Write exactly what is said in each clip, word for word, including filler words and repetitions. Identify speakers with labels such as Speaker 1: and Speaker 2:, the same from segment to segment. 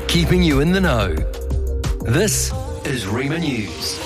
Speaker 1: keeping you in the know. This is Rima News.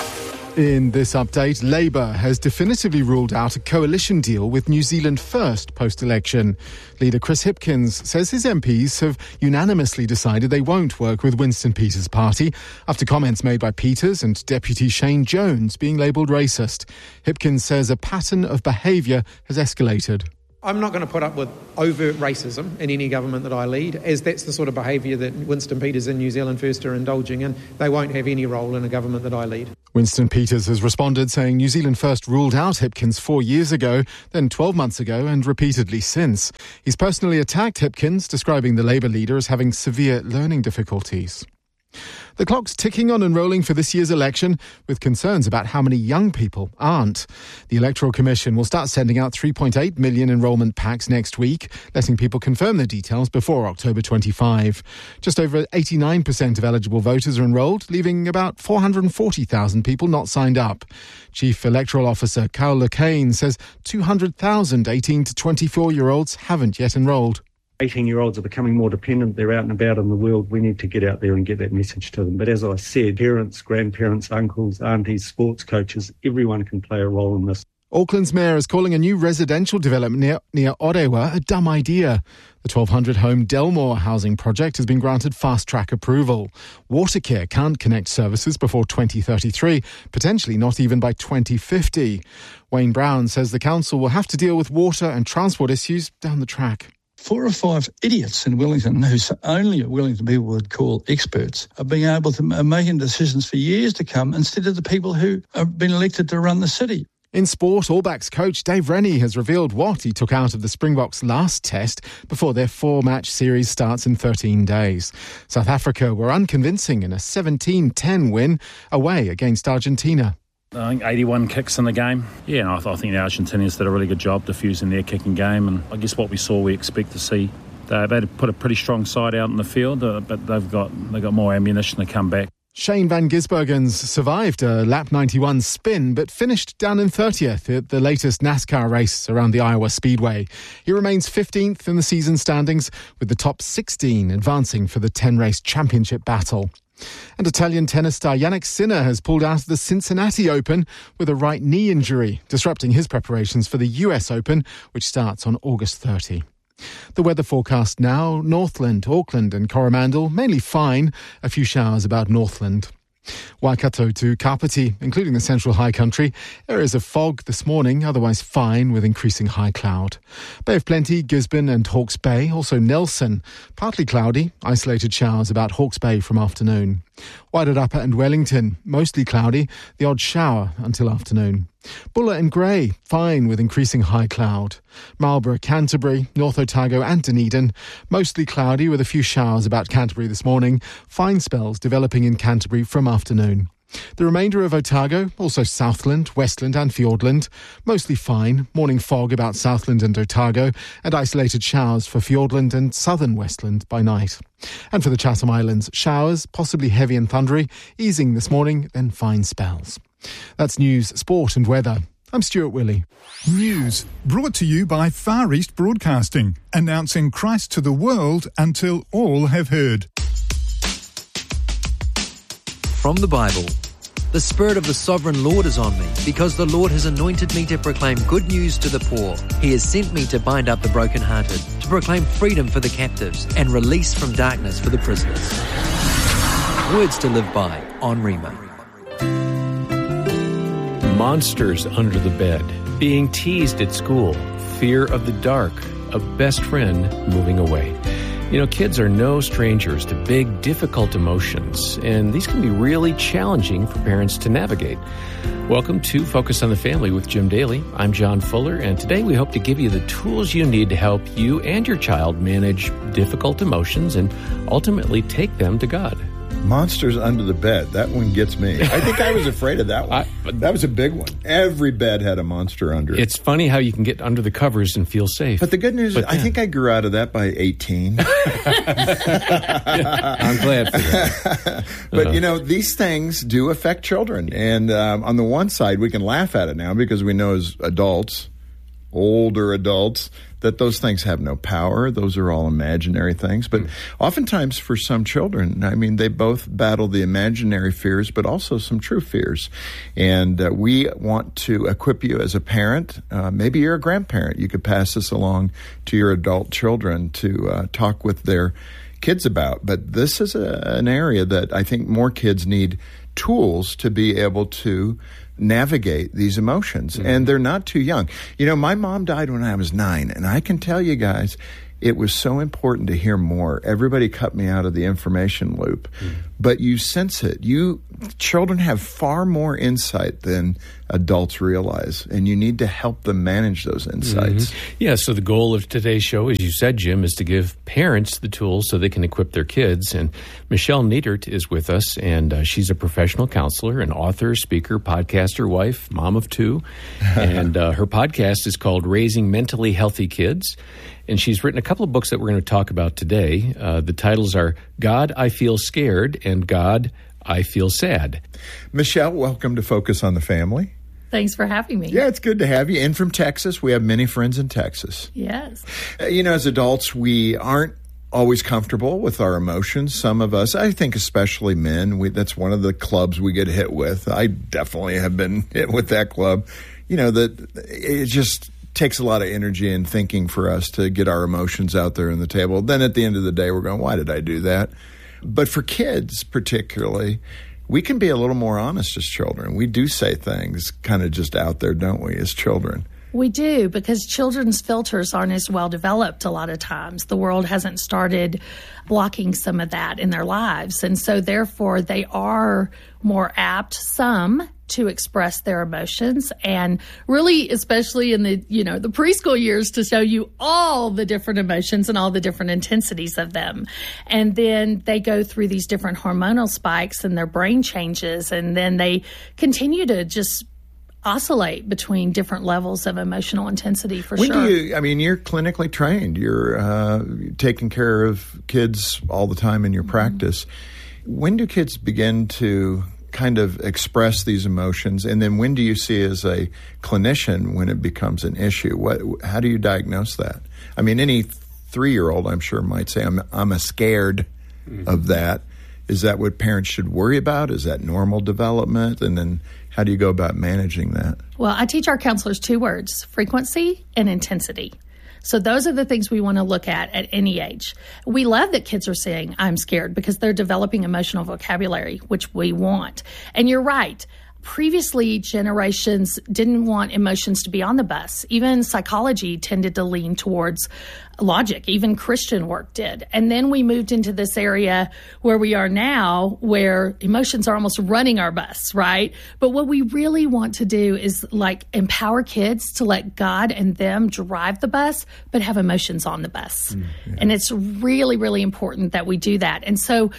Speaker 2: In this update, Labour has definitively ruled out a coalition deal with New Zealand First post-election. Leader Chris Hipkins says his M Ps have unanimously decided they won't work with Winston Peters' party after comments made by Peters and Deputy Shane Jones being labelled racist. Hipkins says a pattern of behaviour has escalated.
Speaker 3: I'm not going to put up with overt racism in any government that I lead, as that's the sort of behaviour that Winston Peters and New Zealand First are indulging in. They won't have any role in a government that I lead.
Speaker 2: Winston Peters has responded saying New Zealand First ruled out Hipkins four years ago, then twelve months ago and repeatedly since. He's personally attacked Hipkins, describing the Labour leader as having severe learning difficulties. The clock's ticking on and rolling for this year's election, with concerns about how many young people aren't. The Electoral Commission will start sending out three point eight million enrolment packs next week, letting people confirm their details before October twenty-fifth. Just over eighty-nine percent of eligible voters are enrolled, leaving about four hundred forty thousand people not signed up. Chief Electoral Officer Carl Lacane says two hundred thousand eighteen to twenty-four-year-olds haven't yet enrolled.
Speaker 4: eighteen-year-olds are becoming more dependent. They're out and about in the world. We need to get out there and get that message to them. But as I said, parents, grandparents, uncles, aunties, sports coaches, everyone can play a role in this.
Speaker 2: Auckland's mayor is calling a new residential development near, near Orewa a dumb idea. The twelve hundred home Delmore housing project has been granted fast-track approval. Watercare can't connect services before twenty thirty-three, potentially not even by twenty fifty. Wayne Brown says the council will have to deal with water and transport issues down the track.
Speaker 5: Four or five idiots in Wellington, who only Wellington people would call experts, are being able to are making decisions for years to come instead of the people who have been elected to run the city.
Speaker 2: In sport, All Blacks coach Dave Rennie has revealed what he took out of the Springboks' last test before their four-match series starts in thirteen days. South Africa were unconvincing in a seventeen ten win away against Argentina.
Speaker 6: I think eighty-one kicks in the game. Yeah, and I, th- I think the Argentinians did a really good job diffusing their kicking game, and I guess what we saw we expect to see. They, they put a pretty strong side out in the field, uh, but they've got they got more ammunition to come back.
Speaker 2: Shane van Gisbergens survived a lap ninety-one spin, but finished down in thirtieth at the latest NASCAR race around the Iowa Speedway. He remains fifteenth in the season standings, with the top sixteen advancing for the ten-race championship battle. And Italian tennis star Jannik Sinner has pulled out of the Cincinnati Open with a right knee injury, disrupting his preparations for the U S Open, which starts on August thirtieth. The weather forecast now: Northland, Auckland and Coromandel, mainly fine. A few showers about Northland. Waikato to Kapiti, including the central high country. Areas of fog this morning, otherwise fine with increasing high cloud. Bay of Plenty, Gisborne and Hawke's Bay. Also Nelson, partly cloudy. Isolated showers about Hawke's Bay from afternoon. Wairarapa and Wellington, mostly cloudy. The odd shower until afternoon. Bulla and Grey, fine with increasing high cloud. Marlborough, Canterbury, North Otago and Dunedin, mostly cloudy with a few showers about Canterbury this morning. Fine spells developing in Canterbury from afternoon. The remainder of Otago, also Southland, Westland and Fiordland, mostly fine. Morning fog about Southland and Otago, and isolated showers for Fiordland and southern Westland by night. And for the Chatham Islands, showers, possibly heavy and thundery, easing this morning, then fine spells. That's news, sport and weather. I'm Stuart Willey.
Speaker 7: News brought to you by Far East Broadcasting, announcing Christ to the world until all have heard.
Speaker 8: From the Bible. The Spirit of the Sovereign Lord is on me, because the Lord has anointed me to proclaim good news to the poor. He has sent me to bind up the brokenhearted, to proclaim freedom for the captives, and release from darkness for the prisoners. Words to live by on Rima.
Speaker 9: Monsters under the bed, being teased at school, fear of the dark, a best friend moving away. You know, kids are no strangers to big, difficult emotions, and these can be really challenging for parents to navigate. Welcome to Focus on the Family with Jim Daly. I'm John Fuller, and today we hope to give you the tools you need to help you and your child manage difficult emotions and ultimately take them to God.
Speaker 10: Monsters under the bed. That one gets me. I think I was afraid of that one. I, that was a big one. Every bed had a monster under it.
Speaker 9: It's funny how you can get under the covers and feel safe.
Speaker 10: But the good news
Speaker 9: but
Speaker 10: is, yeah. I think I grew out of that by eighteen.
Speaker 9: I'm glad for that.
Speaker 10: But,
Speaker 9: uh-huh.
Speaker 10: you know, these things do affect children. And um, on the one side, we can laugh at it now because we know as adults, older adults that those things have no power. Those are all imaginary things. But mm. oftentimes for some children, I mean, they both battle the imaginary fears, but also some true fears. And uh, we want to equip you as a parent. Uh, maybe you're a grandparent. You could pass this along to your adult children to uh, talk with their kids about. But this is a, an area that I think more kids need tools to be able to navigate these emotions. Mm-hmm. And they're not too young. You know, my mom died when I was nine, and I can tell you guys, it was so important to hear more. Everybody cut me out of the information loop. Mm-hmm. But you sense it. You children have far more insight than adults realize, and you need to help them manage those insights.
Speaker 9: Mm-hmm. Yeah, so the goal of today's show, as you said, Jim, is to give parents the tools so they can equip their kids. And Michelle Niedert is with us, and uh, she's a professional counselor, an author, speaker, podcaster, wife, mom of two. And uh, her podcast is called Raising Mentally Healthy Kids. And she's written a couple of books that we're going to talk about today. Uh, the titles are God, I Feel Scared, and God, I Feel Sad.
Speaker 10: Michelle, welcome to Focus on the Family.
Speaker 11: Thanks for having me.
Speaker 10: Yeah, it's good to have you. And from Texas, we have many friends in Texas.
Speaker 11: Yes.
Speaker 10: Uh, you know, as adults, we aren't always comfortable with our emotions. Some of us, I think especially men, we, that's one of the clubs we get hit with. I definitely have been hit with that club. You know, that it just takes a lot of energy and thinking for us to get our emotions out there on the table. Then at the end of the day, we're going, why did I do that? But for kids particularly, we can be a little more honest as children. We do say things kind of just out there, don't we, as children?
Speaker 11: We do, because children's filters aren't as well developed a lot of times. The world hasn't started blocking some of that in their lives. And so therefore, they are more apt, some, to express their emotions, and really, especially in the, you know, the preschool years, to show you all the different emotions and all the different intensities of them. And then they go through these different hormonal spikes and their brain changes, and then they continue to just oscillate between different levels of emotional intensity for
Speaker 10: when
Speaker 11: sure.
Speaker 10: Do you, I mean, you're clinically trained. You're uh, taking care of kids all the time in your mm-hmm. practice. When do kids begin to kind of express these emotions, and then when do you see as a clinician when it becomes an issue? What, how do you diagnose that? I mean, any three-year-old, I'm sure, might say, I'm, I'm a scared mm-hmm. of that. Is that what parents should worry about? Is that normal development? And then how do you go about managing that?
Speaker 11: Well, I teach our counselors two words: frequency and intensity. So those are the things we want to look at at any age. We love that kids are saying, I'm scared, because they're developing emotional vocabulary, which we want. And you're right. Previously, generations didn't want emotions to be on the bus. Even psychology tended to lean towards logic. Even Christian work did. And then we moved into this area where we are now, where emotions are almost running our bus, right? But what we really want to do is like empower kids to let God and them drive the bus, but have emotions on the bus. Mm, yeah. And it's really, really important that we do that. And so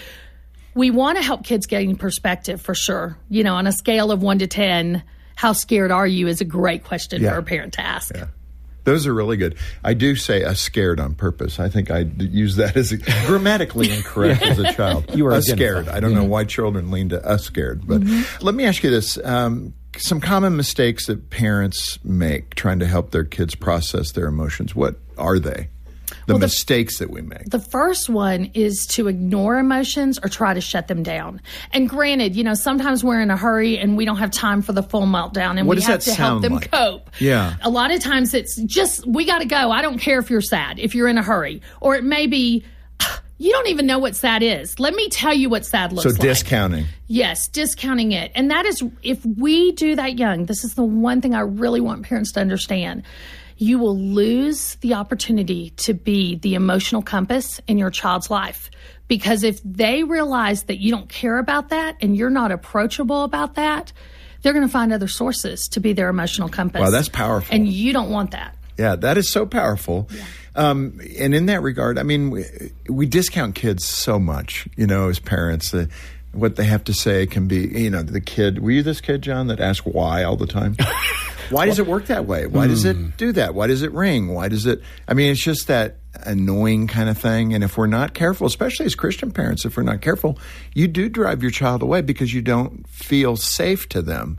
Speaker 11: we want to help kids gain perspective for sure. You know, on a scale of one to ten, how scared are you is a great question yeah. for a parent to ask.
Speaker 10: Yeah. Those are really good. I do say a scared on purpose. I think I use that as a, grammatically incorrect as a child.
Speaker 9: You are
Speaker 10: a scared. I don't yeah. know why children lean to us scared. But mm-hmm. let me ask you this. Um, some common mistakes that parents make trying to help their kids process their emotions. What are they? The well, mistakes the, that we make.
Speaker 11: The first one is to ignore emotions or try to shut them down. And granted, you know, sometimes we're in a hurry and we don't have time for the full meltdown, and
Speaker 10: what
Speaker 11: we
Speaker 10: does
Speaker 11: have
Speaker 10: that
Speaker 11: to help them
Speaker 10: like?
Speaker 11: cope.
Speaker 10: Yeah.
Speaker 11: A lot of times it's just, we got to go. I don't care if you're sad, if you're in a hurry. Or it may be, you don't even know what sad is. Let me tell you what sad looks
Speaker 10: so
Speaker 11: like.
Speaker 10: So discounting.
Speaker 11: Yes, discounting it. And that is, if we do that young, this is the one thing I really want parents to understand. You will lose the opportunity to be the emotional compass in your child's life. Because if they realize that you don't care about that and you're not approachable about that, they're going to find other sources to be their emotional compass.
Speaker 10: Wow, that's powerful.
Speaker 11: And you don't want that.
Speaker 10: Yeah, that is so powerful. Yeah. Um, and in that regard, I mean, we, we discount kids so much, you know, as parents. Uh, what they have to say can be, you know, the kid. Were you this kid, John, that asked why all the time? Why does it work that way? Why does it do that? Why does it ring? Why does it? I mean, it's just that annoying kind of thing. And if we're not careful, especially as Christian parents, if we're not careful, you do drive your child away because you don't feel safe to them.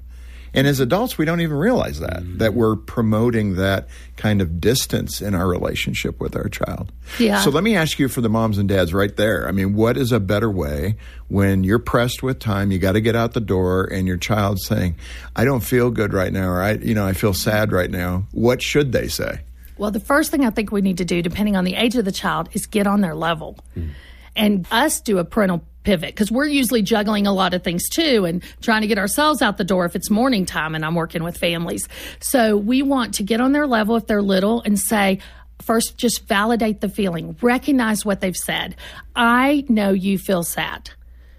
Speaker 10: And as adults, we don't even realize that, mm-hmm. that we're promoting that kind of distance in our relationship with our child.
Speaker 11: Yeah.
Speaker 10: So let me ask you, for the moms and dads right there, I mean, what is a better way when you're pressed with time, you got to get out the door, and your child's saying, I don't feel good right now, or I, you know, I feel sad right now. What should they say?
Speaker 11: Well, the first thing I think we need to do, depending on the age of the child, is get on their level. Mm. And us do a parental pivot, because we're usually juggling a lot of things too and trying to get ourselves out the door if it's morning time and I'm working with families. So we want to get on their level if they're little and say, first, just validate the feeling. Recognize what they've said. I know you feel sad,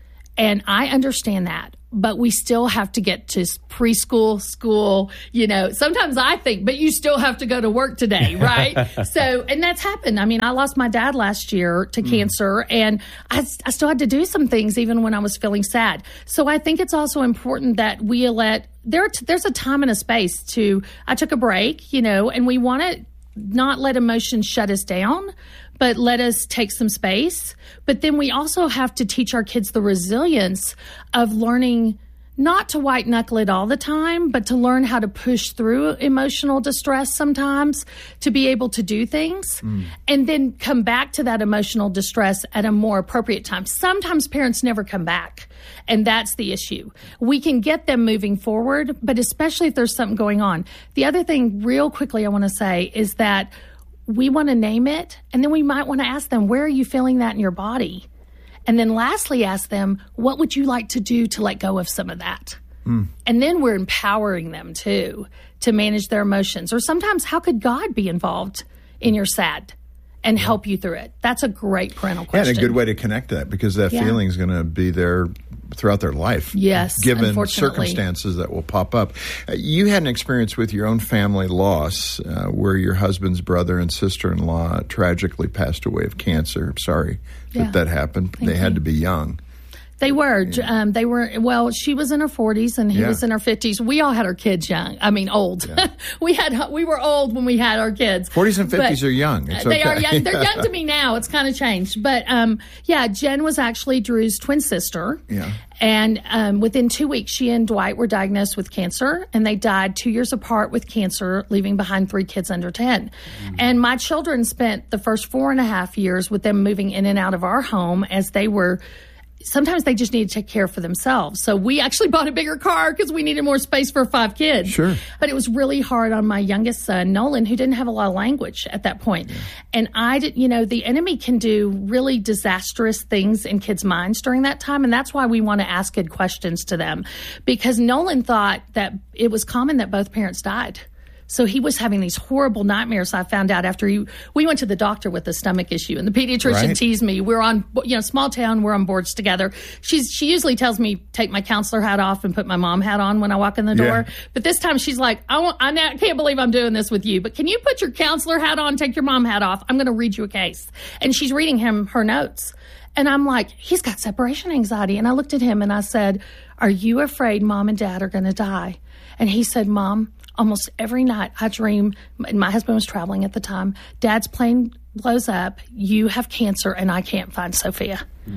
Speaker 11: and I understand that. But we still have to get to preschool, school, you know. Sometimes I think, but you still have to go to work today, right? So, and that's happened. I mean, I lost my dad last year to mm. cancer, and I, I still had to do some things even when I was feeling sad. So I think it's also important that we let, there, there's a time and a space to, I took a break, you know, and we want to not let emotions shut us down, but let us take some space. But then we also have to teach our kids the resilience of learning not to white knuckle it all the time, but to learn how to push through emotional distress sometimes to be able to do things mm. and then come back to that emotional distress at a more appropriate time. Sometimes parents never come back, and that's the issue. We can get them moving forward, but especially if there's something going on. The other thing real quickly I want to say is that we want to name it, and then we might want to ask them, where are you feeling that in your body? And then lastly, ask them, what would you like to do to let go of some of that? Mm. And then we're empowering them, too, to manage their emotions. Or sometimes, how could God be involved in your sad and help you through it? That's a great parental question.
Speaker 10: Yeah, and a good way to connect that, because that
Speaker 11: yeah.
Speaker 10: feeling is going to be there throughout their life.
Speaker 11: Yes,
Speaker 10: given circumstances that will pop up. Uh, you had an experience with your own family loss uh, where your husband's brother and sister-in-law tragically passed away of cancer. I'm sorry
Speaker 11: yeah.
Speaker 10: that that happened.
Speaker 11: Thank
Speaker 10: they had
Speaker 11: you.
Speaker 10: to be young.
Speaker 11: They were.
Speaker 10: Yeah.
Speaker 11: Um, they were. Well, she was in her forties and he
Speaker 10: yeah.
Speaker 11: was in her fifties. We all had our kids young. I mean, old. Yeah. we had. We were old when we had our kids.
Speaker 10: Forties and fifties are young. It's
Speaker 11: they
Speaker 10: okay.
Speaker 11: are young. They're young to me now. It's kind of changed. But um, yeah, Jen was actually Drew's twin sister.
Speaker 10: Yeah.
Speaker 11: And um, within two weeks, she and Dwight were diagnosed with cancer, and they died two years apart with cancer, leaving behind three kids under ten. Mm. And my children spent the first four and a half years with them moving in and out of our home as they were. Sometimes they just need to take care for themselves. So we actually bought a bigger car because we needed more space for five kids.
Speaker 10: Sure.
Speaker 11: But it was really hard on my youngest son, Nolan, who didn't have a lot of language at that point. Yeah. And I did, you know, the enemy can do really disastrous things in kids' minds during that time. And that's why we want to ask good questions to them, because Nolan thought that it was common that both parents died. So he was having these horrible nightmares. I found out after he, we went to the doctor with a stomach issue, and the pediatrician
Speaker 10: right.
Speaker 11: teased me. We're on, you know, small town. We're on boards together. She's she usually tells me take my counselor hat off and put my mom hat on when I walk in the door. Yeah. But this time she's like, I, won't, I can't believe I'm doing this with you. But can you put your counselor hat on, take your mom hat off? I'm going to read you a case. And she's reading him her notes. And I'm like, he's got separation anxiety. And I looked at him and I said, are you afraid mom and dad are going to die? And he said, Mom, almost every night I dream, and my husband was traveling at the time, Dad's plane blows up, you have cancer, and I can't find Sophia.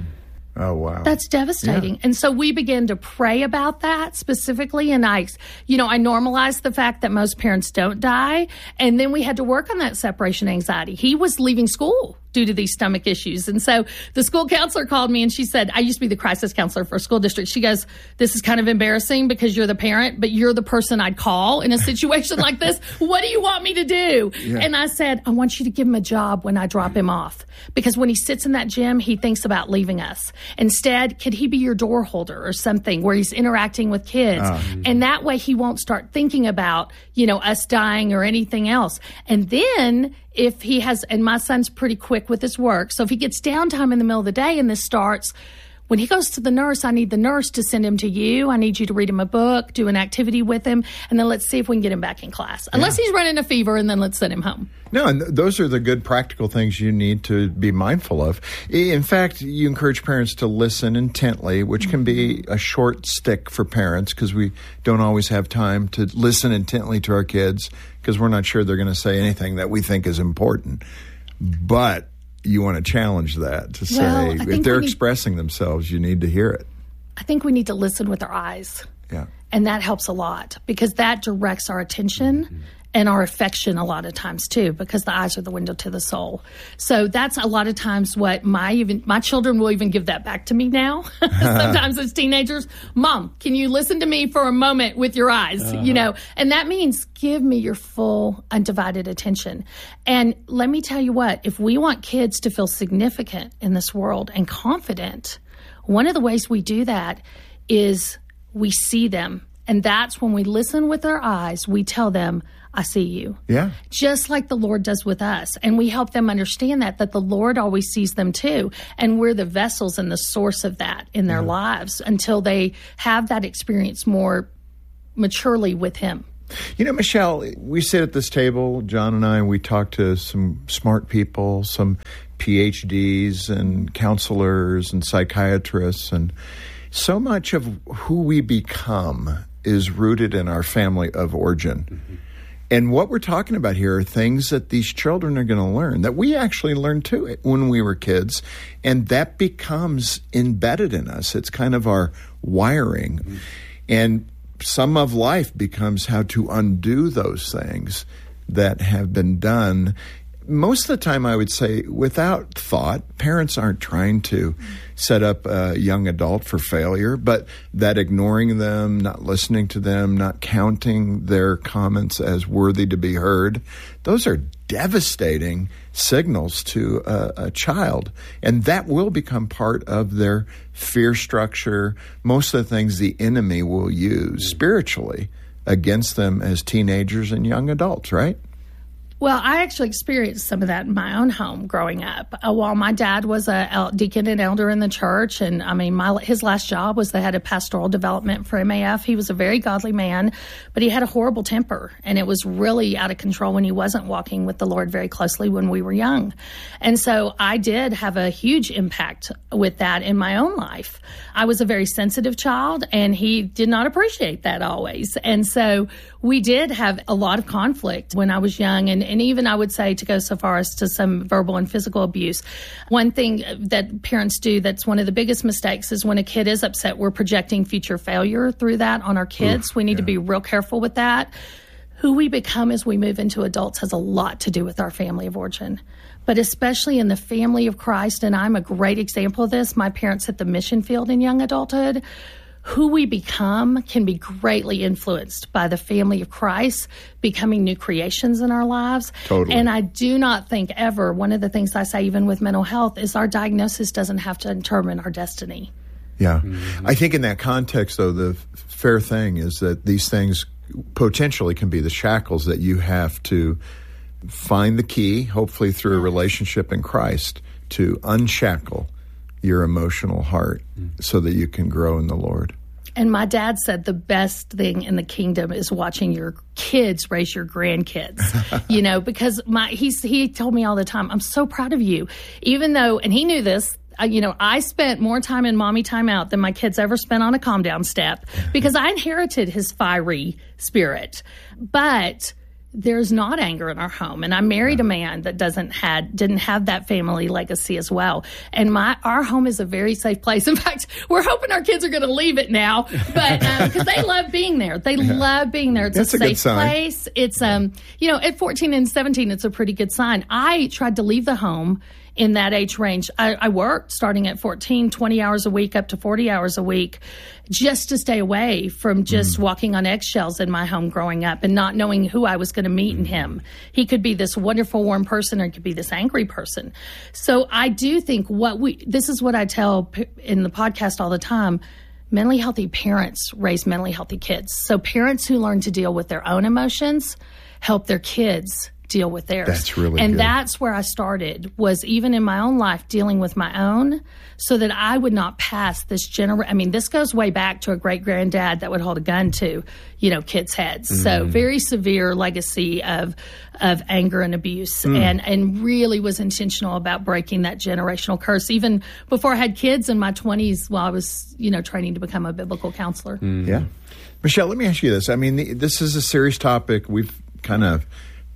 Speaker 10: Oh, wow.
Speaker 11: That's devastating. Yeah. And so we began to pray about that specifically. And I, you know, I normalized the fact that most parents don't die. And then we had to work on that separation anxiety. He was leaving school due to these stomach issues. And so the school counselor called me and she said, I used to be the crisis counselor for a school district. She goes, this is kind of embarrassing because you're the parent, but you're the person I'd call in a situation like this. What do you want me to do? Yeah. And I said, I want you to give him a job when I drop him off. Because when he sits in that gym, he thinks about leaving us. Instead, could he be your door holder or something where he's interacting with kids? Uh, and that way he won't start thinking about, you know, us dying or anything else. And then if he has, and my son's pretty quick with his work, so if he gets downtime in the middle of the day and this starts, when he goes to the nurse, I need the nurse to send him to you. I need you to read him a book, do an activity with him, and then let's see if we can get him back in class. Unless yeah. he's running a fever, and then let's send him home.
Speaker 10: No, and th- those are the good practical things you need to be mindful of. In fact, you encourage parents to listen intently, which can be a short stick for parents because we don't always have time to listen intently to our kids because we're not sure they're going to say anything that we think is important. But you want to challenge that to say, well, if they're need, expressing themselves, you need to hear it.
Speaker 11: I think we need to listen with our eyes.
Speaker 10: Yeah.
Speaker 11: And that helps a lot because that directs our attention mm-hmm. and our affection a lot of times too, because the eyes are the window to the soul. So that's a lot of times what my even my children will even give that back to me now. Sometimes as teenagers, Mom, can you listen to me for a moment with your eyes? Uh-huh. You know, and that means give me your full undivided attention. And let me tell you what, if we want kids to feel significant in this world and confident, one of the ways we do that is we see them. And that's when we listen with our eyes, we tell them, I see you.
Speaker 10: Yeah.
Speaker 11: Just like the Lord does with us. And we help them understand that, that the Lord always sees them too. And we're the vessels and the source of that in their yeah. lives until they have that experience more maturely with Him.
Speaker 10: You know, Michelle, we sit at this table, John and I, and we talk to some smart people, some P H Ds and counselors and psychiatrists, and so much of who we become is rooted in our family of origin. Mm-hmm. And what we're talking about here are things that these children are going to learn, that we actually learned too when we were kids, and that becomes embedded in us. It's kind of our wiring. Mm-hmm. And some of life becomes how to undo those things that have been done. Most of the time, I would say, without thought. Parents aren't trying to set up a young adult for failure, but that ignoring them, not listening to them, not counting their comments as worthy to be heard, those are devastating signals to a, a child. And that will become part of their fear structure, most of the things the enemy will use spiritually against them as teenagers and young adults, right?
Speaker 11: Well, I actually experienced some of that in my own home growing up. Uh, while my dad was a el- deacon and elder in the church, and I mean, my, his last job was the head of pastoral development for M A F. He was a very godly man, but he had a horrible temper, and it was really out of control when he wasn't walking with the Lord very closely when we were young. And so I did have a huge impact with that in my own life. I was a very sensitive child, and he did not appreciate that always. And so we did have a lot of conflict when I was young, and, and even I would say to go so far as to some verbal and physical abuse. One thing that parents do that's one of the biggest mistakes is when a kid is upset, we're projecting future failure through that on our kids. Oof, we need yeah. to be real careful with that. Who we become as we move into adults has a lot to do with our family of origin. But especially in the family of Christ, and I'm a great example of this, my parents hit the mission field in young adulthood. Who we become can be greatly influenced by the family of Christ becoming new creations in our lives.
Speaker 10: Totally.
Speaker 11: And I do not think ever, one of the things I say even with mental health is our diagnosis doesn't have to determine our destiny.
Speaker 10: Yeah. Mm-hmm. I think in that context, though, the fair thing is that these things potentially can be the shackles that you have to find the key, hopefully through a relationship in Christ, to unshackle your emotional heart so that you can grow in the Lord.
Speaker 11: And my dad said the best thing in the kingdom is watching your kids raise your grandkids, you know, because my he's he told me all the time, I'm so proud of you, even though, and he knew this, uh, you know, I spent more time in mommy timeout than my kids ever spent on a calm down step because I inherited his fiery spirit. But there's not anger in our home, and I married a man that doesn't had didn't have that family legacy as well. And my our home is a very safe place. In fact, we're hoping our kids are going to leave it now, but because um, they love being there, they yeah. love being there. It's
Speaker 10: That's
Speaker 11: a,
Speaker 10: a
Speaker 11: safe
Speaker 10: good sign.
Speaker 11: place. It's um, you know, at fourteen and seventeen, it's a pretty good sign. I tried to leave the home in that age range. I, I worked starting at fourteen, twenty hours a week up to forty hours a week just to stay away from just mm. walking on eggshells in my home growing up and not knowing who I was going to meet mm. in him. He could be this wonderful, warm person or he could be this angry person. So I do think what we, this is what I tell in the podcast all the time, mentally healthy parents raise mentally healthy kids. So parents who learn to deal with their own emotions help their kids deal with theirs.
Speaker 10: That's really
Speaker 11: and
Speaker 10: good.
Speaker 11: That's where I started, was even in my own life dealing with my own so that I would not pass this gener- I mean, this goes way back to a great-granddad that would hold a gun to, you know, kids' heads. Mm. So very severe legacy of of anger and abuse mm. and, and really was intentional about breaking that generational curse even before I had kids in my twenties while I was, you know, training to become a biblical counselor.
Speaker 10: Mm. Yeah. Michelle, let me ask you this. I mean, this is a serious topic. We've kind of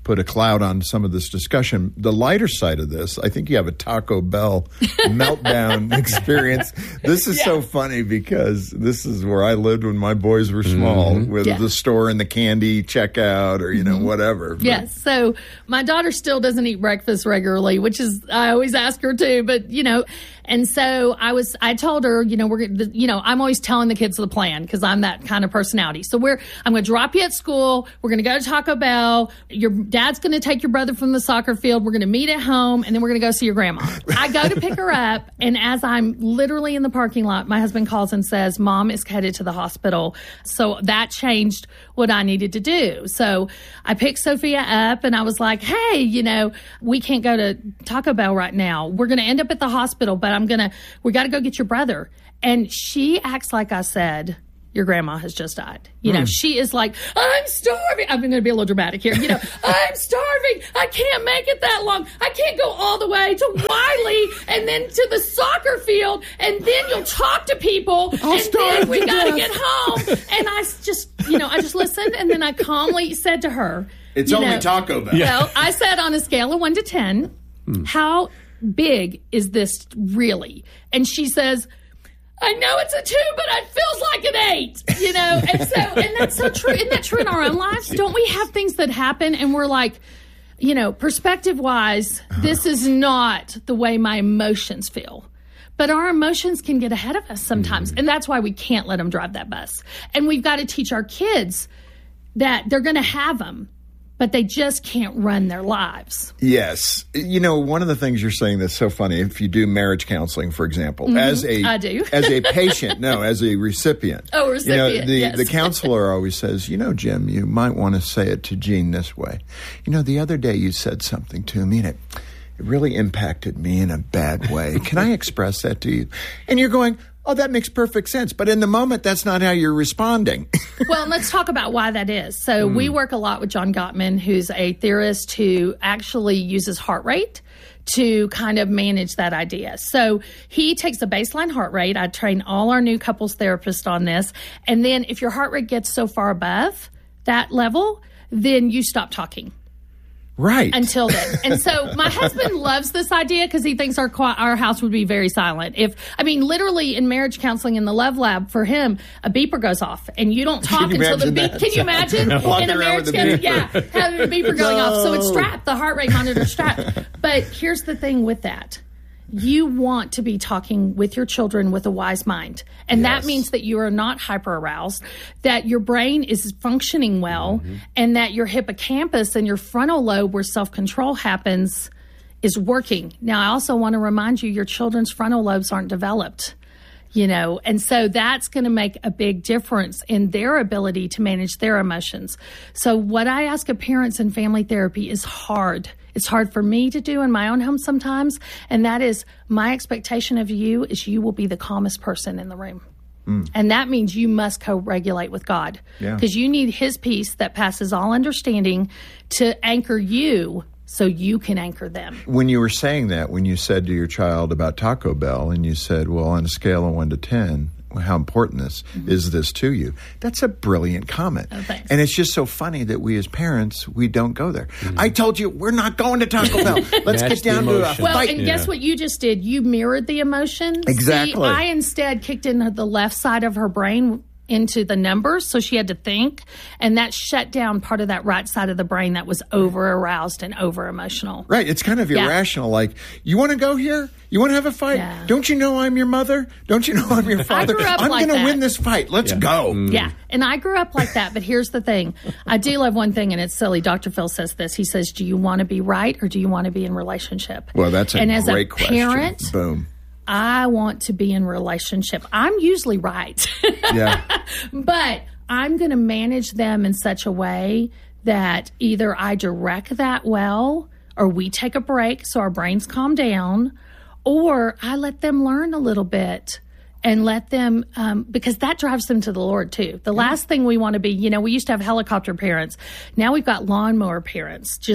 Speaker 10: put a cloud on some of this discussion. The lighter side of this, I think you have a Taco Bell meltdown experience. This is yeah. so funny because this is where I lived when my boys were small, mm-hmm. with yeah. the store and the candy checkout or, you know, mm-hmm. whatever. But,
Speaker 11: yes. So my daughter still doesn't eat breakfast regularly, which is, I always ask her to, but, you know, and so I was, I told her, you know, we're, you know, I'm always telling the kids the plan because I'm that kind of personality. So we're, I'm going to drop you at school. We're going to go to Taco Bell. Your dad's going to take your brother from the soccer field. We're going to meet at home, and then we're going to go see your grandma. I go to pick her up, and as I'm literally in the parking lot, my husband calls and says, Mom is headed to the hospital. So that changed what I needed to do. So I picked Sophia up, and I was like, hey, you know, we can't go to Taco Bell right now. We're going to end up at the hospital, but I'm going to, we got to go get your brother. And she acts like I said, your grandma has just died. You know, mm. she is like, I'm starving. I'm going to be a little dramatic here. You know, I'm starving. I can't make it that long. I can't go all the way to Wiley and then to the soccer field. And then you'll talk to people. I'll and then we got to get home. And I just, you know, I just listened. And then I calmly said to her,
Speaker 10: it's only know, Taco Bell.
Speaker 11: Well, I said on a scale of one to ten, mm. how big is this really? And she says, I know it's a two, but it feels like an eight, you know? And so, and that's so true. Isn't that true in our own lives? Don't we have things that happen and we're like, you know, perspective wise, this is not the way my emotions feel. But our emotions can get ahead of us sometimes. And that's why we can't let them drive that bus. And we've got to teach our kids that they're going to have them, but they just can't run their lives.
Speaker 10: Yes. You know, one of the things you're saying that's so funny, if you do marriage counseling, for example,
Speaker 11: mm-hmm.
Speaker 10: as a
Speaker 11: I do.
Speaker 10: as a patient, no, as a recipient.
Speaker 11: Oh, recipient,
Speaker 10: you know, the,
Speaker 11: yes.
Speaker 10: the counselor always says, you know, Jim, you might want to say it to Jean this way. You know, the other day you said something to me and it, it really impacted me in a bad way. Can I express that to you? And you're going, oh, that makes perfect sense. But in the moment, that's not how you're responding.
Speaker 11: Well, let's talk about why that is. So mm. we work a lot with John Gottman, who's a theorist who actually uses heart rate to kind of manage that idea. So he takes a baseline heart rate. I train all our new couples therapists on this. And then if your heart rate gets so far above that level, then you stop talking.
Speaker 10: Right.
Speaker 11: Until then. And so my husband loves this idea because he thinks our our house would be very silent. If, I mean, literally in marriage counseling in the Love Lab, for him, a beeper goes off and you don't talk
Speaker 10: you
Speaker 11: until the beep.
Speaker 10: That?
Speaker 11: Can you imagine? In a marriage counseling, yeah, having a beeper going no. off. So it's strapped, the heart rate monitor strapped. But here's the thing with that. You want to be talking with your children with a wise mind. And yes. that means that you are not hyper aroused, that your brain is functioning well, mm-hmm. and that your hippocampus and your frontal lobe where self-control happens is working. Now, I also want to remind you, your children's frontal lobes aren't developed, you know, and so that's going to make a big difference in their ability to manage their emotions. So what I ask of parents in family therapy is hard. It's hard for me to do in my own home sometimes, and that is my expectation of you is you will be the calmest person in the room. Mm. And that means you must co-regulate with God because yeah. you need his peace that passes all understanding to anchor you so you can anchor them.
Speaker 10: When you were saying that, when you said to your child about Taco Bell and you said, well, on a scale of one to ten, how important this mm-hmm. is this to you? That's a brilliant comment.
Speaker 11: Oh, thanks.
Speaker 10: And it's just so funny that we as parents, we don't go there. Mm-hmm. I told you, we're not going to Taco Bell. Let's get down to a
Speaker 11: well,
Speaker 10: fight.
Speaker 11: And
Speaker 10: yeah.
Speaker 11: guess what you just did? You mirrored the emotion.
Speaker 10: Exactly.
Speaker 11: See, I instead kicked in the left side of her brain into the numbers, so she had to think, and that shut down part of that right side of the brain that was over aroused and over emotional.
Speaker 10: Right, it's kind of yeah. irrational. Like, you want to go here? You want to have a fight?
Speaker 11: Yeah.
Speaker 10: Don't you know I'm your mother? Don't you know I'm your father?
Speaker 11: I grew up
Speaker 10: I'm
Speaker 11: like
Speaker 10: going to
Speaker 11: that.
Speaker 10: win this fight. Let's
Speaker 11: yeah.
Speaker 10: go.
Speaker 11: Mm. Yeah, and I grew up like that. But here's the thing: I do love one thing, and it's silly. Doctor Phil says this. He says, "Do you want to be right, or do you want to be in relationship?"
Speaker 10: Well, that's a
Speaker 11: and as
Speaker 10: great
Speaker 11: a
Speaker 10: question.
Speaker 11: Parent,
Speaker 10: boom.
Speaker 11: I want to be in relationship. I'm usually right.
Speaker 10: Yeah.
Speaker 11: But I'm going to manage them in such a way that either I direct that well, or we take a break so our brains calm down, or I let them learn a little bit and let them, um, because that drives them to the Lord too. The yeah. last thing we want to be, you know, we used to have helicopter parents. Now we've got lawnmower parents, just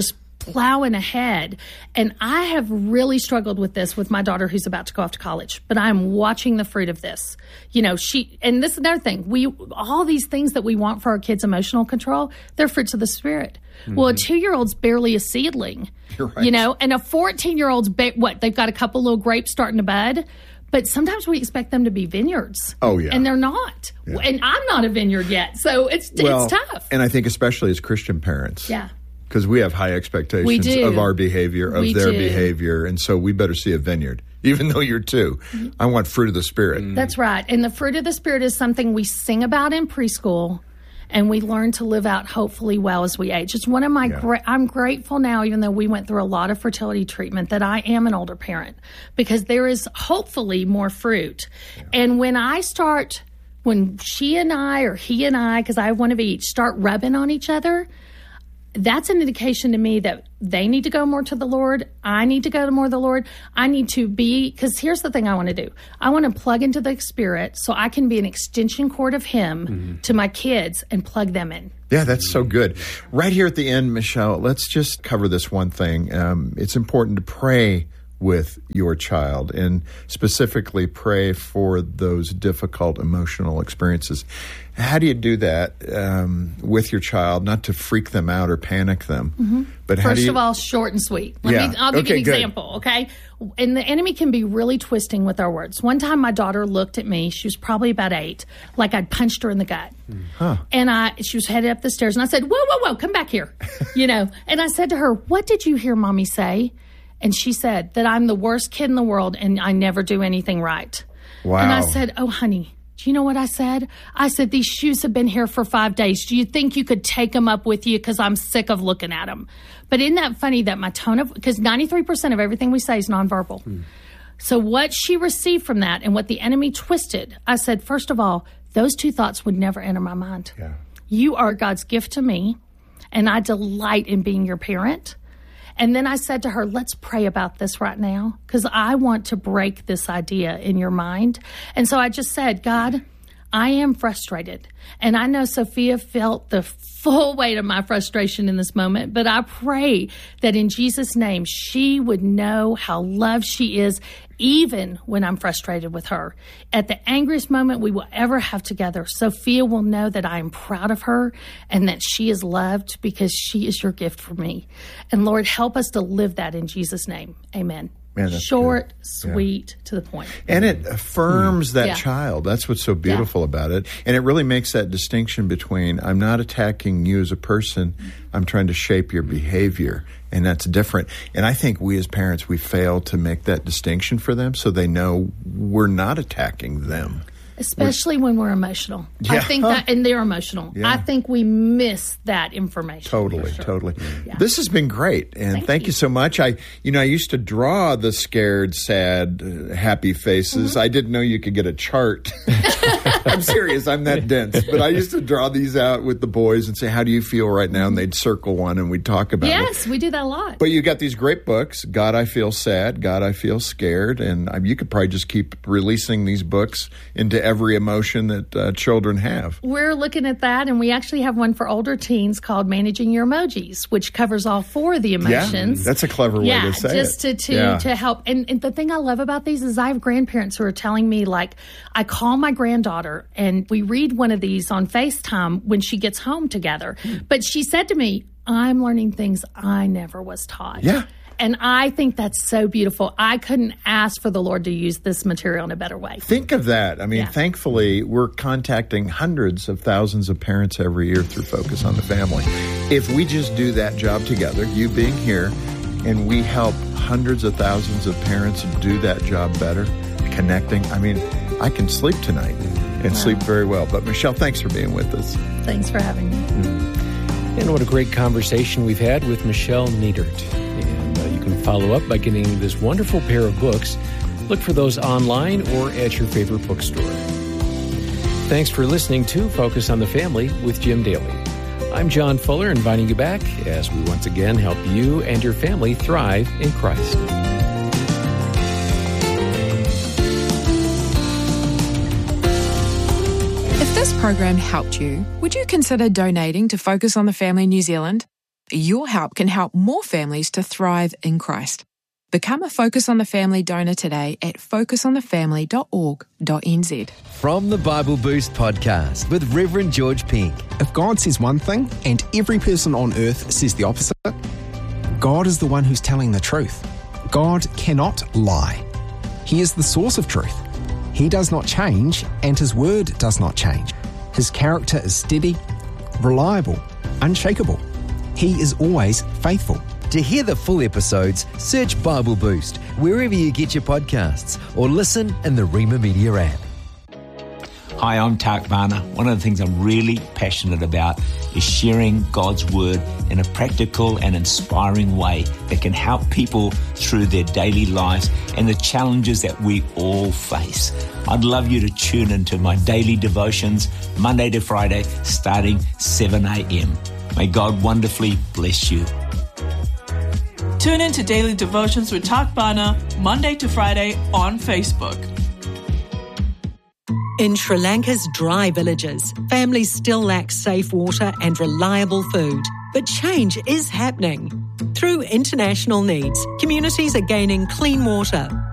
Speaker 11: plowing ahead. And I have really struggled with this with my daughter who's about to go off to college, but I'm watching the fruit of this. You know, she, and this is another thing, we, all these things that we want for our kids' emotional control, they're fruits of the Spirit. Mm-hmm. Well, a two-year-old's barely a seedling,
Speaker 10: You're right.
Speaker 11: you know, and a fourteen-year-old's, ba- what, they've got a couple little grapes starting to bud, but sometimes we expect them to be vineyards.
Speaker 10: Oh, yeah.
Speaker 11: And they're not.
Speaker 10: Yeah.
Speaker 11: And I'm not a vineyard yet, so it's
Speaker 10: well,
Speaker 11: it's tough.
Speaker 10: And I think especially as Christian parents.
Speaker 11: Yeah.
Speaker 10: Because we have high expectations
Speaker 11: We do.
Speaker 10: of our behavior, of
Speaker 11: We
Speaker 10: their
Speaker 11: do.
Speaker 10: behavior, and so we better see a vineyard. Even though you're two,
Speaker 11: Mm-hmm.
Speaker 10: I want fruit of the Spirit.
Speaker 11: That's right. And the fruit of the Spirit is something we sing about in preschool, and we learn to live out hopefully well as we age. It's one of my
Speaker 10: Yeah.
Speaker 11: great, I'm grateful now, even though we went through a lot of fertility treatment, that I am an older parent, because there is hopefully more fruit. Yeah. And when I start, when she and I, or he and I, because I have one of each, start rubbing on each other, that's an indication to me that they need to go more to the Lord. I need to go to more to the Lord. I need to be, because here's the thing I want to do. I want to plug into the Spirit so I can be an extension cord of Him mm-hmm. to my kids and plug them in.
Speaker 10: Yeah, that's so good. Right here at the end, Michelle, let's just cover this one thing. Um, it's important to pray with your child, and specifically pray for those difficult emotional experiences. How do you do that um, with your child, not to freak them out or panic them? Mm-hmm. But how
Speaker 11: First
Speaker 10: do you...
Speaker 11: of all, short and sweet. Let
Speaker 10: yeah.
Speaker 11: me, I'll give
Speaker 10: okay,
Speaker 11: you an
Speaker 10: good.
Speaker 11: example, okay? And the enemy can be really twisting with our words. One time my daughter looked at me, she was probably about eight, like I'd punched her in the gut.
Speaker 10: Huh.
Speaker 11: And I, she was headed up the stairs, and I said, whoa, whoa, whoa, come back here. you know, and I said to her, what did you hear Mommy say? And she said that I'm the worst kid in the world and I never do anything right.
Speaker 10: Wow.
Speaker 11: And I said, oh, honey, do you know what I said? I said, these shoes have been here for five days. Do you think you could take them up with you? Because I'm sick of looking at them. But isn't that funny that my tone of, because ninety-three percent of everything we say is nonverbal. Hmm. So what she received from that and what the enemy twisted, I said, first of all, those two thoughts would never enter my mind.
Speaker 10: Yeah.
Speaker 11: You are God's gift to me, and I delight in being your parent. And then I said to her, let's pray about this right now, because I want to break this idea in your mind. And so I just said, God, I am frustrated. And I know Sophia felt the full weight of my frustration in this moment, but I pray that in Jesus' name, she would know how loved she is, even when I'm frustrated with her. At the angriest moment we will ever have together, Sophia will know that I am proud of her and that she is loved because she is your gift for me. And Lord, help us to live that in Jesus' name. Amen.
Speaker 10: Man,
Speaker 11: Short,
Speaker 10: good.
Speaker 11: sweet, yeah. to the point.
Speaker 10: And it affirms that
Speaker 11: yeah.
Speaker 10: child. That's what's so beautiful yeah. about it. And it really makes that distinction between, I'm not attacking you as a person, I'm trying to shape your behavior. And that's different. And I think we as parents, we fail to make that distinction for them so they know we're not attacking them.
Speaker 11: Especially we're, when we're emotional.
Speaker 10: Yeah.
Speaker 11: I think that, and they're emotional.
Speaker 10: Yeah.
Speaker 11: I think we miss that information.
Speaker 10: Totally,
Speaker 11: sure.
Speaker 10: totally.
Speaker 11: Yeah.
Speaker 10: This has been great, and
Speaker 11: thank,
Speaker 10: thank
Speaker 11: you.
Speaker 10: you so much. I, you know, I used to draw the scared, sad, uh, happy faces. Mm-hmm. I didn't know you could get a chart. I'm serious. I'm that dense. But I used to draw these out with the boys and say, "How do you feel right now?" And they'd circle one, and we'd talk about
Speaker 11: yes,
Speaker 10: it.
Speaker 11: Yes, we do that a lot.
Speaker 10: But you got these great books. God, I Feel Sad. God, I Feel Scared. And um, you could probably just keep releasing these books into every emotion that uh, children have.
Speaker 11: We're looking at that, and we actually have one for older teens called Managing Your Emojis, which covers all four of the emotions.
Speaker 10: Yeah, that's a clever way
Speaker 11: yeah,
Speaker 10: to say
Speaker 11: just
Speaker 10: it.
Speaker 11: to, to,
Speaker 10: yeah.
Speaker 11: to help. And, and the thing I love about these is I have grandparents who are telling me, like, I call my granddaughter, and we read one of these on FaceTime when she gets home together. But she said to me, I'm learning things I never was taught.
Speaker 10: Yeah.
Speaker 11: And I think that's so beautiful. I couldn't ask for the Lord to use this material in a better way.
Speaker 10: Think of that. I mean,
Speaker 11: yeah.
Speaker 10: thankfully, we're contacting hundreds of thousands of parents every year through Focus on the Family. If we just do that job together, you being here, and we help hundreds of thousands of parents do that job better, connecting, I mean, I can sleep tonight and wow. sleep very well. But Michelle, thanks for being with us.
Speaker 11: Thanks for having me.
Speaker 9: Mm-hmm. And what a great conversation we've had with Michelle Niedert. And uh, you can follow up by getting this wonderful pair of books. Look for those online or at your favorite bookstore. Thanks for listening to Focus on the Family with Jim Daly. I'm John Fuller, inviting you back as we once again help you and your family thrive in Christ.
Speaker 12: If this program helped you, would you consider donating to Focus on the Family New Zealand? Your help can help more families to thrive in Christ. Become a Focus on the Family donor today at focus on the family dot org dot n z.
Speaker 1: From the Bible Boost podcast with Reverend George Pink.
Speaker 13: If God says one thing and every person on earth says the opposite, God is the one who's telling the truth. God cannot lie. He is the source of truth. He does not change, and His word does not change. His character is steady, reliable, unshakable. He is always faithful.
Speaker 1: To hear the full episodes, search Bible Boost wherever you get your podcasts or listen in the Rhema Media app.
Speaker 14: Hi, I'm Tak Bhana. One of the things I'm really passionate about is sharing God's Word in a practical and inspiring way that can help people through their daily lives and the challenges that we all face. I'd love you to tune into my daily devotions Monday to Friday starting seven a.m. May God wonderfully bless you.
Speaker 15: Tune in to Daily Devotions with Tak Bhana Monday to Friday on Facebook.
Speaker 16: In Sri Lanka's dry villages, families still lack safe water and reliable food. But change is happening. Through international needs, communities are gaining clean water,